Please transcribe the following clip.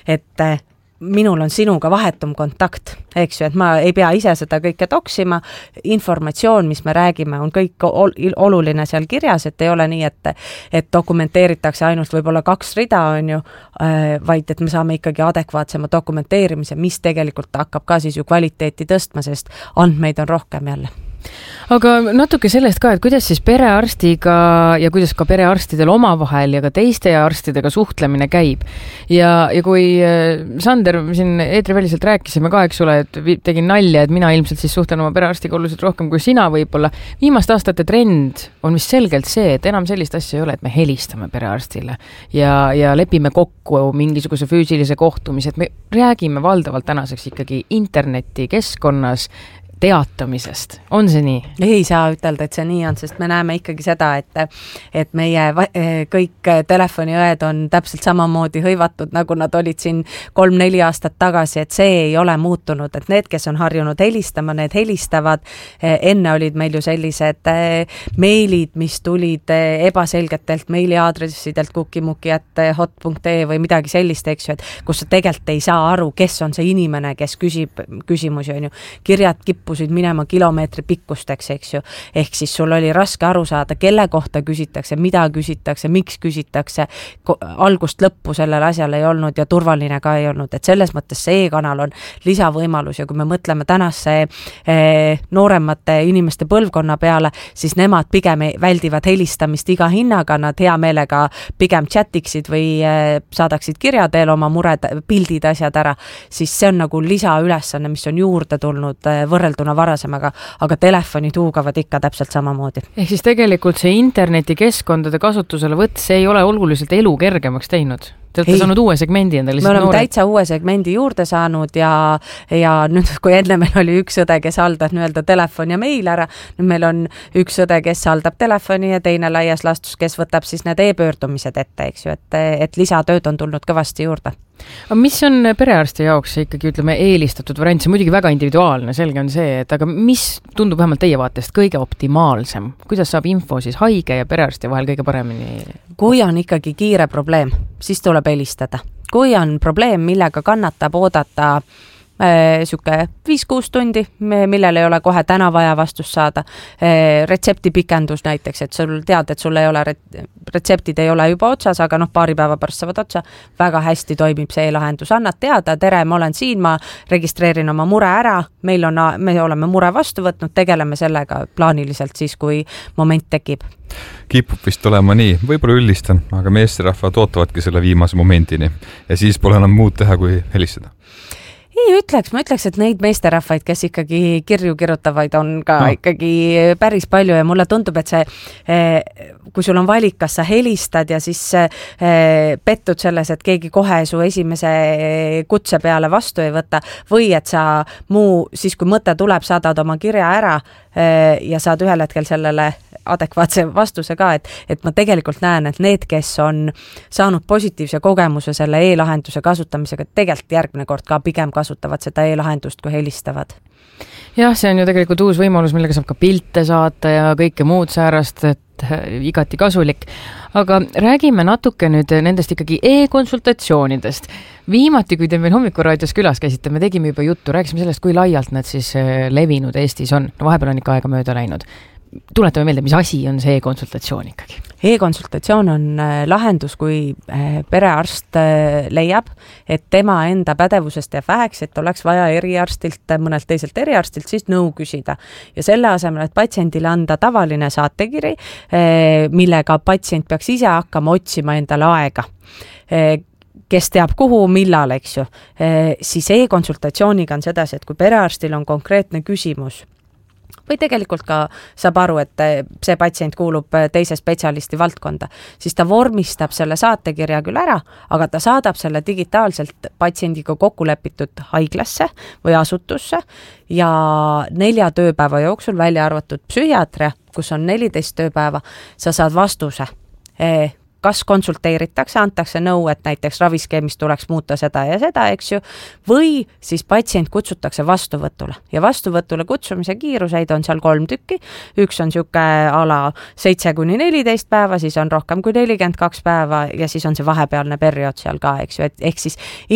et minul on sinuga vahetum kontakt, eks ju, et ma ei pea ise seda kõike toksima, informatsioon, mis me räägime, on kõik oluline seal kirjas, et ei ole nii, et dokumenteeritakse ainult võib-olla 2 rida, on ju, vaid et me saame ikkagi adekvaatsema dokumenteerimise, mis tegelikult hakkab ka siis ju kvaliteeti tõstma, sest andmeid on rohkem jälle. Aga natuke sellest ka, et kuidas siis perearstiga ja kuidas ka perearstidel omavahel ja ka teiste arstidega suhtlemine käib. Ja kui Sander siin eetriväliselt rääkisime ka, eks ole, et tegin nalja, et mina ilmselt siis suhtlen oma perearstiga oluliselt rohkem kui sina võib-olla. Viimaste aastate trend on vist selgelt see, et enam sellist asja ei ole, et me helistame perearstile ja lepime kokku mingisuguse füüsilise kohtumise, et me räägime valdavalt tänaseks ikkagi interneti keskkonnas teatamisest. On see nii? Ei saa ütelda, et see nii on, sest me näeme ikkagi seda, et meie kõik telefoniõed on täpselt samamoodi hõivatud, nagu nad olid siin 3-4 aastat tagasi, et see ei ole muutunud, et need, kes on harjunud helistama, need helistavad. Enne olid meil ju sellised meilid, mis tulid ebaselgetelt meiliaadressidelt kukimuki@hot.ee või midagi sellist, eks ju, et kus sa tegelikult ei saa aru, kes on see inimene, kes küsib küsimusi, on ju. Kirjad kippusid minema kilomeetri pikkusteks, eks ju. Ehk siis sul oli raske aru saada, kelle kohta küsitakse, mida küsitakse, miks küsitakse. Algust lõppu sellel asjal ei olnud ja turvaline ka ei olnud. Et selles mõttes see e-kanal on lisavõimalus ja kui me mõtleme tänasse nooremate inimeste põlvkonna peale, siis nemad pigem väldivad helistamist iga hinnaga, nad hea meelega pigem chatiksid või saadaksid kirja teel oma mured, pildid, asjad ära. Siis see on nagu lisaülesanne, mis on juurde tulnud võrrelduna varasemaga, aga telefonid huugavad ikka täpselt samamoodi. Ehk siis tegelikult see interneti keskkondade kasutusele võtt, see ei ole oluliselt elu kergemaks teinud? Te olete saanud uue segmendi endale? Me oleme täitsa uue segmendi juurde saanud ja nüüd, kui enne meil oli üks õde, kes haldab nii-öelda telefon ja meil ära, nüüd meil on üks õde, kes haldab telefoni ja teine laias laastus, kes võtab siis need e-pöördumised ette, eks ju, et lisatööd on tulnud kõvasti juurde. Aga mis on perearsti jaoks ikkagi, ütleme, eelistatud variant? See muidugi väga individuaalne, selge on see, et aga mis tundub vähemalt teie vaatest kõige optimaalsem? Kuidas saab info siis haige ja perearsti vahel kõige paremini? Kui on ikkagi kiire probleem, siis tuleb helistada. Kui on probleem, millega kannatab oodata süke 5-6 tundi, millel ei ole kohe täna vaja vastust saada. Retseptipikendus näiteks, et sul tead, et sul ei ole retseptid ei ole juba otsas, aga paari päeva pärast saavad otsa. Väga hästi toimib see lahendus. Annad teada, tere, ma olen siin, ma registreerin oma mure ära, me oleme mure vastu võtnud, tegeleme sellega plaaniliselt siis, kui moment tekib. Kipub vist olema nii, võib-olla üldistan, aga meesterahvad ootavadki selle viimase momendini ja siis pole enam muud teha, kui helistada. Ma ütleks, et neid meesterahvaid, kes ikkagi kirju kirjutavaid on ka ikkagi päris palju ja mulle tundub, et see, kui sul on valik, kas sa helistad ja siis pettud selles, et keegi kohe su esimese kutse peale vastu ei võta või et sa siis kui mõte tuleb, saadad oma kirja ära ja saad ühel hetkel sellele adekvaatse vastuse ka, et ma tegelikult näen, et need, kes on saanud positiivse kogemuse selle e-lahenduse kasutamisega, tegelikult järgmine kord ka pigem kasutavad seda e-lahendust, kui helistavad. Jah, see on ju tegelikult uus võimalus, millega saab ka pilte saata ja kõike muud säärast, et igati kasulik. Aga räägime natuke nüüd nendest ikkagi e-konsultatsioonidest. Viimati, kui te meil Hommikuraadios külas käisite, me tegime juba juttu, rääkisime sellest, kui laialt nad siis levinud Eestis on. Vahepeal on ikka aega mööda läinud. Tuletame meelde, mis asi on see e-konsultatsioon ikkagi? E-konsultatsioon on lahendus, kui perearst leiab, et tema enda pädevusest jääb väheks, et oleks vaja eriarstilt, mõnelt teiselt eriarstilt siis nõu küsida. Ja selle asemel, et patsiendile anda tavaline saatekiri, millega patsient peaks ise hakkama otsima endale aega, kes teab kuhu, millal, eks ju, siis e-konsultatsiooniga on sedasi, et kui perearstil on konkreetne küsimus, või tegelikult ka saab aru, et see patsient kuulub teise spetsialisti valdkonda, siis ta vormistab selle saatekirja küll ära, aga ta saadab selle digitaalselt patsiendiga kokkulepitud haiglasse või asutusse ja 4 tööpäeva jooksul välja arvatud psühhiaatria, kus on 14 tööpäeva, sa saad vastuse. Kas konsulteeritakse, antakse nõu, et näiteks raviskeemist tuleks muuta seda ja seda, eks ju, või siis patsient kutsutakse vastuvõtule. Ja vastuvõtule kutsumise kiiruseid on seal 3 tükki. Üks on siuke ala 7-14 päeva, siis on rohkem kui 42 päeva ja siis on see vahepealne periood seal ka, eks ju, et ehk siis